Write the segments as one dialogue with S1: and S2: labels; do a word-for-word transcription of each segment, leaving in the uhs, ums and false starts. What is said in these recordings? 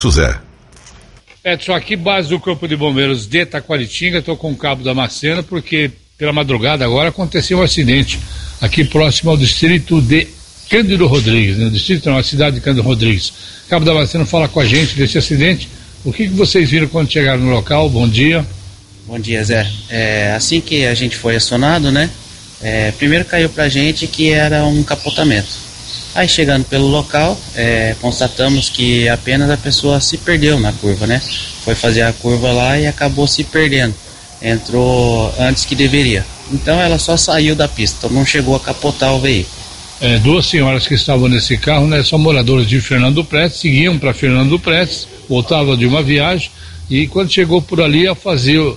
S1: José.
S2: Edson, aqui base do Corpo de Bombeiros de Taquaritinga, estou com o cabo da Macena, porque pela madrugada agora aconteceu um acidente aqui próximo ao distrito de Cândido Rodrigues, né? O distrito não, a cidade de Cândido Rodrigues. Cabo da Macena fala com a gente desse acidente. O que, que vocês viram quando chegaram no local? Bom dia.
S3: Bom dia, Zé. É, assim que a gente foi acionado, né? É, primeiro caiu pra gente que era um capotamento. Aí chegando pelo local, é, constatamos que apenas a pessoa se perdeu na curva, né? Foi fazer a curva lá e acabou se perdendo. Entrou antes que deveria. Então ela só saiu da pista, então não chegou a capotar o veículo.
S2: É, duas senhoras que estavam nesse carro, né? São moradoras de Fernando Prestes, seguiam para Fernando Prestes, voltavam de uma viagem e quando chegou por ali a fazer o,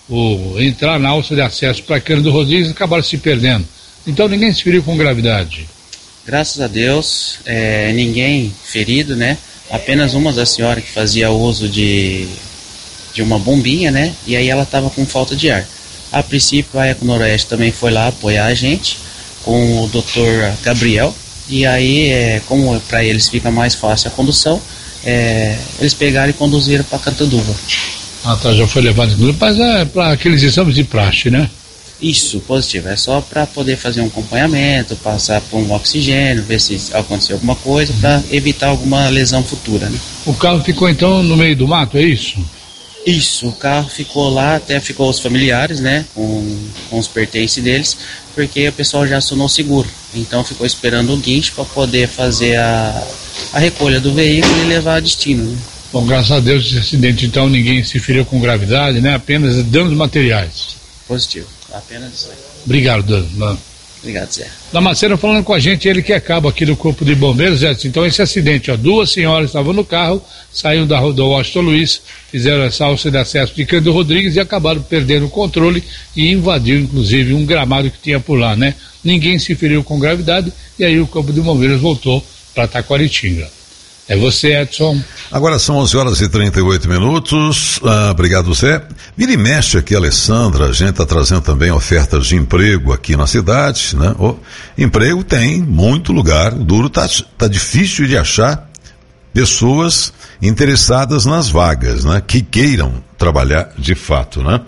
S2: o entrar na alça de acesso para Cândido Rodrigues, acabaram se perdendo. Então ninguém se feriu com gravidade.
S3: Graças a Deus, é, ninguém ferido, né? Apenas uma da senhora que fazia uso de, de uma bombinha, né? E aí ela estava com falta de ar. A princípio, a Eco Noroeste também foi lá apoiar a gente, com o doutor Gabriel. E aí, é, como para eles fica mais fácil a condução, é, eles pegaram e conduziram para Cantanduva.
S2: Ah, tá, já foi levado. Mas é para aqueles exames de praxe, né?
S3: Isso, positivo. É só para poder fazer um acompanhamento, passar por um oxigênio, ver se aconteceu alguma coisa, para evitar alguma lesão futura, né?
S2: O carro ficou então no meio do mato, é isso?
S3: Isso, o carro ficou lá, até ficou os familiares, né, com, com os pertences deles, porque o pessoal já acionou o seguro. Então ficou esperando o guincho para poder fazer a, a recolha do veículo e levar a destino, né?
S2: Bom, graças a Deus esse acidente então ninguém se feriu com gravidade, né? Apenas danos materiais.
S3: Positivo. Apenas isso aí.
S2: Obrigado, Dan.
S3: Obrigado, Zé.
S2: Damasceno falando com a gente, ele que é cabo aqui do Corpo de Bombeiros, Zé. Então esse acidente, ó, duas senhoras estavam no carro, saíram da rua do Washington Luiz, fizeram essa alça de acesso de Cândido Rodrigues e acabaram perdendo o controle e invadiu inclusive um gramado que tinha por lá, né? Ninguém se feriu com gravidade e aí o Corpo de Bombeiros voltou para Taquaritinga. É você, Edson.
S1: Agora são onze horas e trinta e oito minutos. Ah, obrigado, Zé. Vira e mexe aqui, Alessandra. A gente está trazendo também ofertas de emprego aqui na cidade, né? Oh, emprego tem muito lugar. O duro tá, tá difícil de achar pessoas interessadas nas vagas, né? Que queiram trabalhar de fato, né?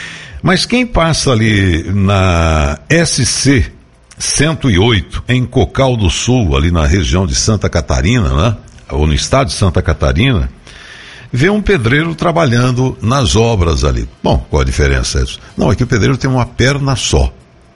S1: Mas quem passa ali na S C cento e oito, em Cocal do Sul, ali na região de Santa Catarina, né? Ou no estado de Santa Catarina, vê um pedreiro trabalhando nas obras ali. Bom, qual a diferença? Não, é que o pedreiro tem uma perna só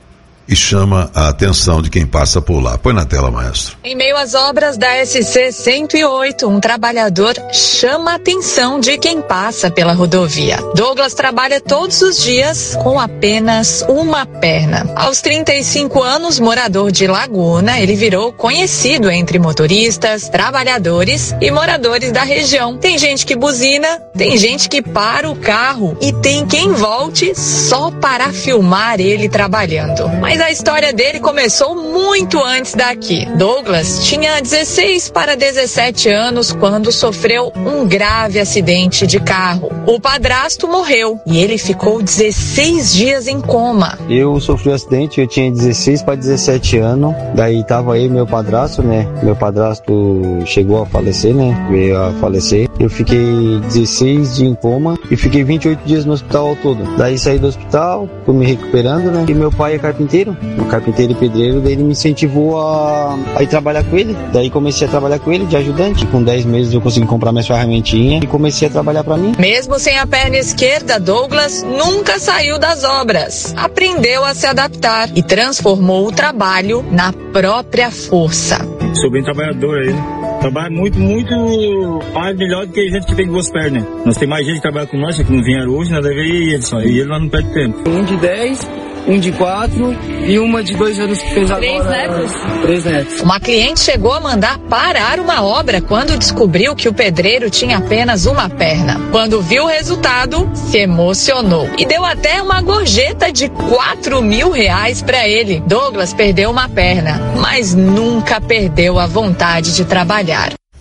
S1: e chama a atenção de quem passa por lá. Põe na tela, maestro.
S4: Em meio às obras da S C cento e oito, um trabalhador chama a atenção de quem passa pela rodovia. Douglas trabalha todos os dias com apenas uma perna. Aos trinta e cinco anos, morador de Laguna, ele virou conhecido entre motoristas, trabalhadores e moradores da região. Tem gente que buzina, tem gente que para o carro e tem quem volte só para filmar ele trabalhando. Mas a história dele começou muito antes daqui. Douglas tinha dezesseis para dezessete anos quando sofreu um grave acidente de carro. O padrasto morreu e ele ficou dezesseis dias em coma.
S5: Eu sofri um acidente, eu tinha dezesseis para dezessete anos, daí tava aí meu padrasto, né? Meu padrasto chegou a falecer, né? Veio a falecer. Eu fiquei dezesseis dias em coma e fiquei vinte e oito dias no hospital ao todo. Daí saí do hospital, fui me recuperando, né? E meu pai é carpinteiro, um carpinteiro e pedreiro, daí ele me incentivou a, a ir trabalhar com ele. Daí comecei a trabalhar com ele de ajudante. Com dez meses eu consegui comprar minhas ferramentinhas e comecei a trabalhar para mim.
S4: Mesmo sem a perna esquerda, Douglas nunca saiu das obras. Aprendeu a se adaptar e transformou o trabalho na própria força.
S6: Sou bem trabalhador aí, né? Trabalha muito, muito mais melhor do que gente que tem duas pernas. Nós tem mais gente que trabalha com nós, que não vieram hoje, nada a ver e ele só. E ele lá não perde tempo.
S7: Um de dez, um de quatro e uma de dois anos que fez agora.
S4: Três netos?
S7: Três netos.
S4: Uma cliente chegou a mandar parar uma obra quando descobriu que o pedreiro tinha apenas uma perna. Quando viu o resultado, se emocionou e deu até uma gorjeta de quatro mil reais para ele. Douglas perdeu uma perna, mas nunca perdeu a vontade de trabalhar.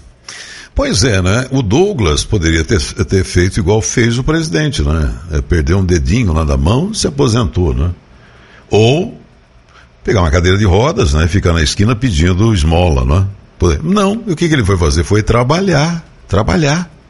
S1: Pois é, né? O Douglas poderia ter, ter feito igual fez o presidente, né? É, perdeu um dedinho lá da mão e se aposentou, né? Ou pegar uma cadeira de rodas, né? Ficar na esquina pedindo esmola, né? Não, o que, que ele foi fazer? Foi trabalhar, trabalhar.